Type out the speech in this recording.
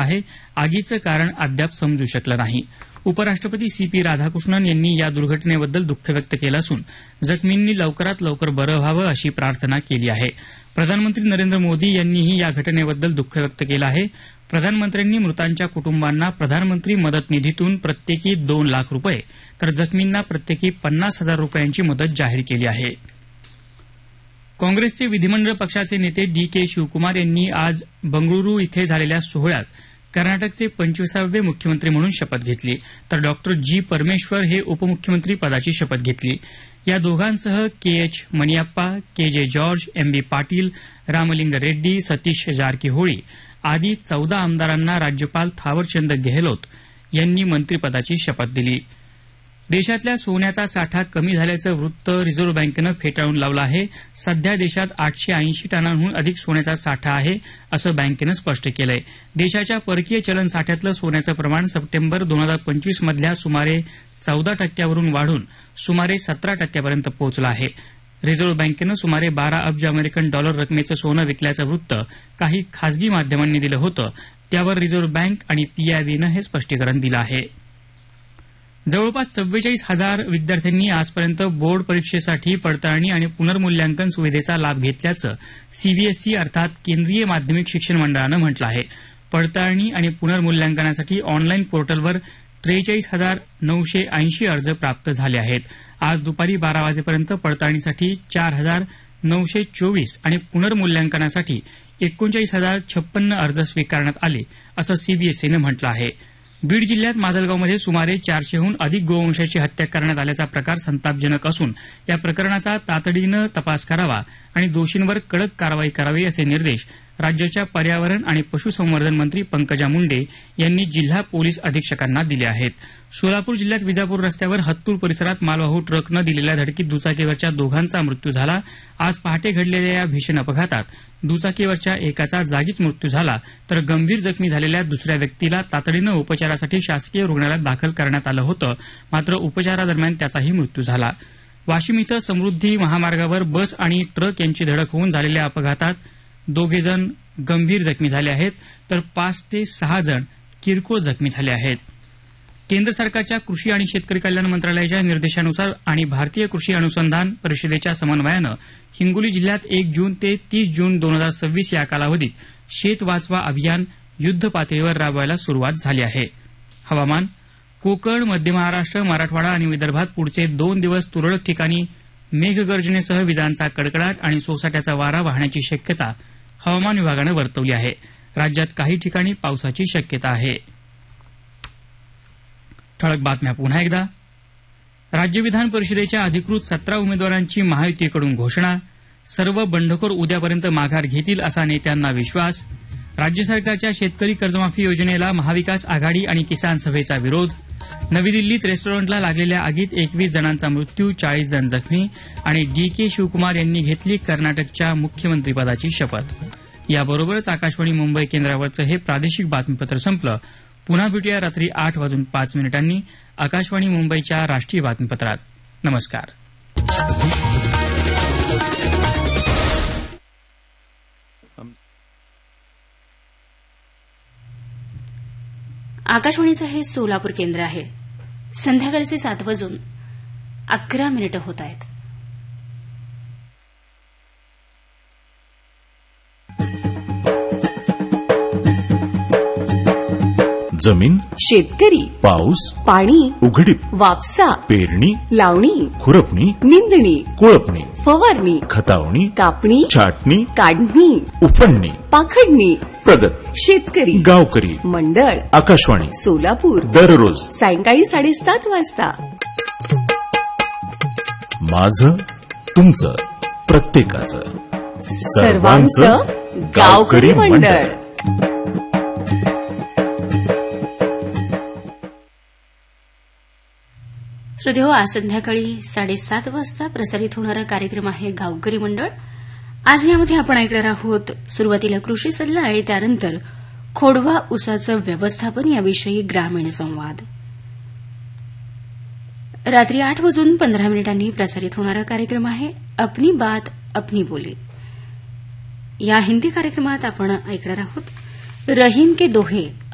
आहे. आगीचं कारण अद्याप समजू शकलं नाही. उपराष्ट्रपती CP राधाकृष्णन यांनी या दुर्घटनेबद्दल दुःख व्यक्त केलं असून जखमींनी लवकरात लवकर बरं व्हावं अशी प्रार्थना केली आहे. प्रधानमंत्री नरेंद्र मोदी यांनीही या घटनेबद्दल दुःख व्यक्त केलं आहे. प्रधानमंत्र्यांनी मृतांच्या कुटुंबांना प्रधानमंत्री मदत निधीतून प्रत्येकी 2 लाख रुपये तर जखमींना प्रत्येकी 50,000 रुपयांची मदत जाहीर केली आहे. काँग्रेसचे विधिमंडळ पक्षाचे नेते DK शिवकुमार यांनी आज बंगळुरू इथे झालेल्या सोहळ्यात कर्नाटकचे 25वे मुख्यमंत्री म्हणून शपथ घेतली, तर डॉ. G. परमेश्वर हे उपमुख्यमंत्री पदाची शपथ घेतली. या दोघांसह KH मनियप्पा, KJ George, MB Patil, Ramling Reddy, Satish Jarkiholi आदी 14 आमदारांना राज्यपाल थावरचंद गेहलोत यांनी मंत्रिपदाची शपथ दिली. देशातल्या सोन्याचा साठा कमी झाल्याचं वृत्त रिझर्व्ह बँकेनं फेटाळून लावलं आहे. सध्या देशात 880 टनांहून अधिक सोन्याचा साठा आहे, असं बँकेनं स्पष्ट केलंय. देशाच्या परकीय चलन साठ्यातलं सोन्याचं प्रमाण सप्टेंबर 2025 मधल्या सुमारे 14% वाढून सुमारे 17% पोहोचलं आहे. रिझर्व्ह बँकेनं सुमारे 12 अब्ज अमेरिकन डॉलर रकमेचं सोनं विकल्याचं वृत्त काही खासगी माध्यमांनी दिलं होतं. त्यावर रिझर्व्ह बँक आणि PIBनं हे स्पष्टीकरण दिलं आहे. जवळपास 44,000 विद्यार्थ्यांनी आजपर्यंत बोर्ड परीक्षेसाठी पडताळणी आणि पुनर्मूल्यांकन सुविधेचा लाभ घेतल्याचं CBSE अर्थात केंद्रीय माध्यमिक शिक्षण मंडळानं म्हटलं आहे. पडताळणी आणि पुनर्मूल्यांकनासाठी ऑनलाईन पोर्टलवर 43,980 अर्ज प्राप्त झाले आहेत. आज दुपारी 12 वाजेपर्यंत पडताळणीसाठी 4,924 आणि पुनर्मूल्यांकनासाठी 39,056 अर्ज स्वीकारण्यात आले, असं CBSEनं म्हटलं आहे. बीड जिल्ह्यात माजलगावमध्ये सुमारे 400हून अधिक गोवंशाची हत्या करण्यात आल्याचा प्रकार संतापजनक असून या प्रकरणाचा तातडीनं तपास करावा आणि दोषींवर कडक कारवाई करावी असे निर्देश राज्याच्या पर्यावरण आणि पशुसंवर्धन मंत्री पंकजा मुंडे यांनी जिल्हा पोलीस अधीक्षकांना दिले आहेत. सोलापूर जिल्ह्यात विजापूर रस्त्यावर हत्तूर परिसरात मालवाहू ट्रकनं दिलेल्या धडकीत दुचाकीवरच्या दोघांचा मृत्यू झाला. आज पहाटे घडलेल्या या भीषण अपघातात दुचाकीवरच्या एकाचा जागीच मृत्यू झाला, तर गंभीर जखमी झालेल्या दुसऱ्या व्यक्तीला तातडीनं उपचारासाठी शासकीय रुग्णालयात दाखल करण्यात आलं होतं, मात्र उपचारादरम्यान त्याचाही मृत्यू झाला. वाशिम इथं समृद्धी महामार्गावर बस आणि ट्रक यांची धडक होऊन झालेल्या अपघातात 2 जण गंभीर जखमी झाले आहेत, तर 5 ते 6 जण किरकोळ जखमी झाले आहेत. केंद्र सरकारच्या कृषी आणि शेतकरी कल्याण मंत्रालयाच्या निर्देशानुसार आणि भारतीय कृषी अनुसंधान परिषदेच्या समन्वयानं हिंगोली जिल्ह्यात 1 जून ते 30 जून 2026 या कालावधीत शेत वाचवा अभियान युद्ध पातळीवर राबवायला सुरुवात झाली आहे. हवामान. कोकण, मध्य महाराष्ट्र, मराठवाडा आणि विदर्भात पुढचे 2 दिवस तुरळक ठिकाणी मेघगर्जनेसह विजांचा कडकडाट आणि सोसाट्याचा वारा वाहण्याची शक्यता हवामान विभागानं वर्तवली आहे. राज्यात काही ठिकाणी पावसाची शक्यता आहे. ठळक बातम्या पुन्हा एकदा. राज्य विधान परिषदेच्या अधिकृत 17 उमेदवारांची महायुतीकडून घोषणा. सर्व बंडखोर उद्यापर्यंत माघार घेतील असा नेत्यांना विश्वास. राज्य सरकारच्या शेतकरी कर्जमाफी योजनेला महाविकास आघाडी आणि किसान सभेचा विरोध. नवी दिल्लीत रेस्टॉरंटला लागलेल्या आगीत 21 जणांचा मृत्यू, 40 जण जखमी. आणि DK शिवकुमार यांनी घेतली कर्नाटकच्या मुख्यमंत्रीपदाची शपथ. याबरोबरच आकाशवाणी मुंबई केंद्रावरचं हे प्रादेशिक बातमीपत्र संपलं. पुन्हा भेटूया रात्री 8:05 आकाशवाणी मुंबईच्या राष्ट्रीय बातमीपत्रात. नमस्कार. आकाशवाणीचं हे सोलापूर केंद्र आहे. संध्याकाळचे 7:11 होत आहेत. जमीन, शेतकरी, पाऊस, पाणी, उघडीप, वापसा, पेरणी, लावणी, खुरपणी, निंदणी, कोळपणी, फवारणी, खतावणी, कापणी, छाटणी, काढणी, उफणणी, पाखडणी, प्रगत, शेतकरी, गावकरी, मंडळ, आकाशवाणी सोलापूर दररोज सायंकाळी 7:30 वाजता. माझं, तुमचं, प्रत्येकाचं, सर्वांचं गावकरी मंडळ. श्रोतेहो, आज संध्याकाळी 7:30 वाजता प्रसारित होणारा कार्यक्रम आहे गावकरी मंडळ. आज यामध्ये आपण ऐकणार आहोत सुरुवातीला कृषी सल्ला आणि त्यानंतर खोडवा ऊसाचं व्यवस्थापन याविषयी ग्रामीण संवाद. रात्री 8:15 प्रसारित होणारा कार्यक्रम आहे अपनी बात अपनी बोली. या हिंदी कार्यक्रमात आपण ऐकणार आहोत रहीम के दोहे